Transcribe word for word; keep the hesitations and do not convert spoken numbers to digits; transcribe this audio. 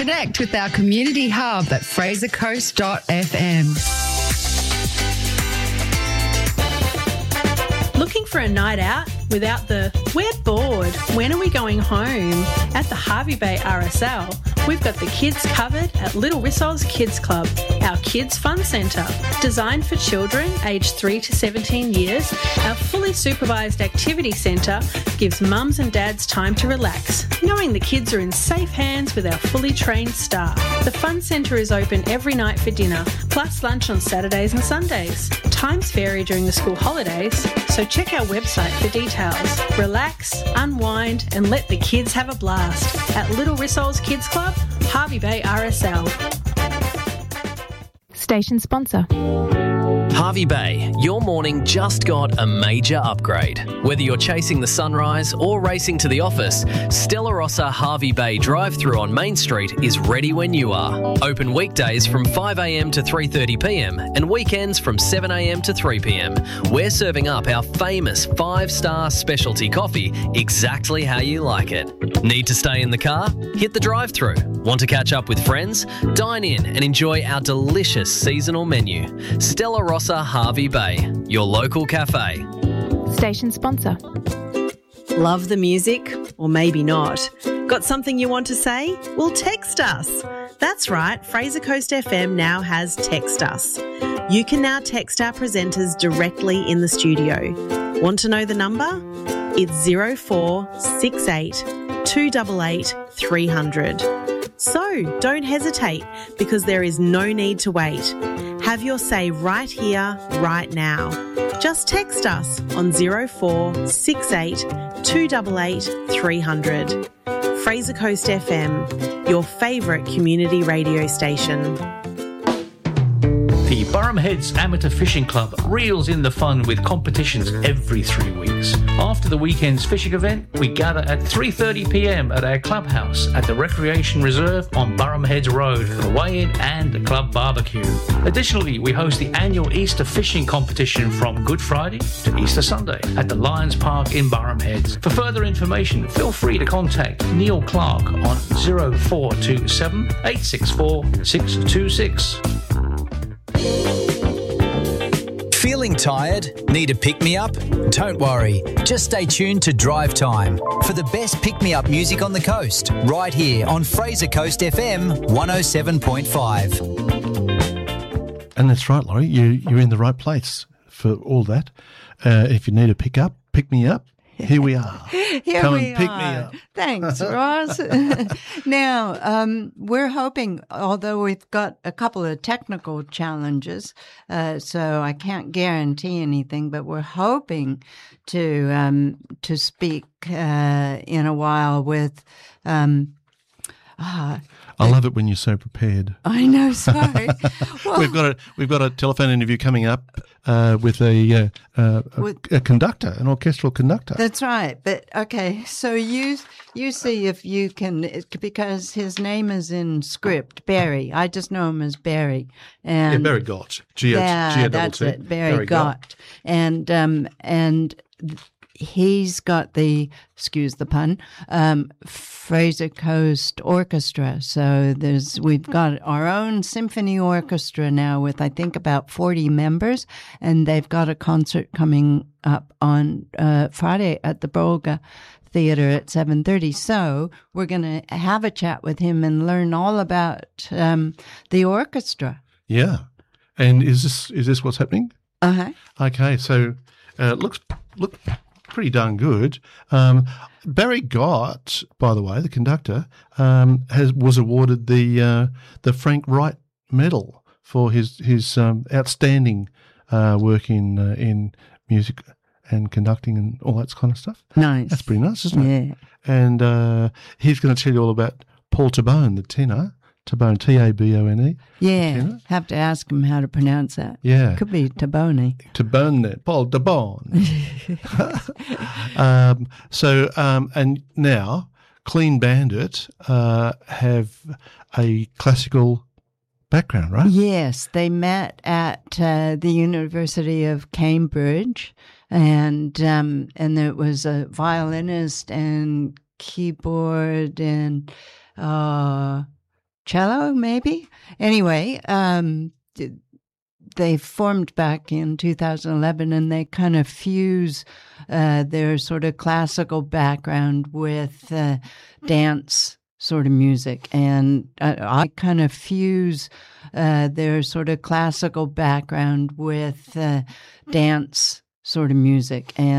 Connect with our community hub at fraser coast dot f m. Looking for a night out without the "we're bored, when are we going home?" At the Hervey Bay R S L, we've got the kids covered at Little Rissol's Kids Club, our kids fun centre. Designed for children aged three to seventeen years, our fully supervised activity centre gives mums and dads time to relax, knowing the kids are in safe hands with our fully trained staff. The fun centre is open every night for dinner, plus lunch on Saturdays and Sundays. Times vary during the school holidays, so check our website for details. Relax, unwind and let the kids have a blast at Little Rissol's Kids Club, Hervey Bay R S L. Station sponsor. Hervey Bay, your morning just got a major upgrade. Whether you're chasing the sunrise or racing to the office, Stella Rossa Hervey Bay drive-through on Main Street is ready when you are. Open weekdays from five a m to three thirty p m and weekends from seven a m to three p m. We're serving up our famous five-star specialty coffee exactly how you like it. Need to stay in the car? Hit the drive-through. Want to catch up with friends? Dine in and enjoy our delicious seasonal menu. Stella Rossa Hervey Bay, your local cafe. Station sponsor. Love the music? Or maybe not. Got something you want to say? Well, text us. That's right, Fraser Coast F M now has Text Us. You can now text our presenters directly in the studio. Want to know the number? It's zero four six eight two eight eight three hundred. So don't hesitate, because there is no need to wait. Have your say right here, right now. Just text us on zero four six eight two eight eight three hundred. Fraser Coast F M, your favourite community radio station. The Burham Heads Amateur Fishing Club reels in the fun with competitions every three weeks. After the weekend's fishing event, we gather at three thirty p m at our clubhouse at the Recreation Reserve on Burham Heads Road for the weigh-in and the club barbecue. Additionally, we host the annual Easter fishing competition from Good Friday to Easter Sunday at the Lions Park in Burham Heads. For further information, feel free to contact Neil Clark on zero four two seven eight six four six two six. Feeling tired? Need a pick-me-up? Don't worry. Just stay tuned to Drive Time for the best pick-me-up music on the coast, right here on Fraser Coast F M one oh seven point five. And that's right, Laurie. You, you're in the right place for all that. Uh, if you need a pick-up, pick-me-up, here we are. Here Come we and pick are. me up. Thanks, Ross. Now, um, we're hoping, although we've got a couple of technical challenges, uh, so I can't guarantee anything, but we're hoping to um, to speak uh, in a while with. Um, uh, I love it when you're so prepared. I know, sorry. Well, we've got a we've got a telephone interview coming up uh, with a, uh, uh, a With- a conductor, an orchestral conductor. That's right. But okay, so you you see if you can, because his name is in script, Barry. I just know him as Barry. And yeah, Barry Gott. G- yeah, G- that's G- it, Barry, Barry Gott. Gott. And um and he's got the, excuse the pun, um, Fraser Coast Orchestra. So there's we've got our own symphony orchestra now with I think about forty members, and they've got a concert coming up on uh, Friday at the Bolga Theatre at seven thirty. So we're going to have a chat with him and learn all about um, the orchestra. Yeah, and is this is this what's happening? Uh huh. Okay, so uh, looks look pretty darn good. Um, Barry Gott, by the way, the conductor, um, has was awarded the uh, the Frank Wright Medal for his his um, outstanding uh, work in uh, in music and conducting and all that kind of stuff. Nice. That's pretty nice, isn't it? Yeah. And uh, he's going to tell you all about Paul Tabone, the tenor. Tabone, T A B O N E. Yeah, Tenor. have to ask him how to pronounce that. Yeah. Could be Taboni. Tabone, Paul Tabone. um, so, um, and now Clean Bandit uh, have a classical background, right? Yes, they met at uh, the University of Cambridge, and um, and there was a violinist and keyboard and uh, cello, maybe. Anyway, um, they formed back in two thousand eleven, and they kind of fuse uh, their sort of classical background with uh, dance sort of music. And I, I kind of fuse uh, their sort of classical background with uh, dance sort of music. And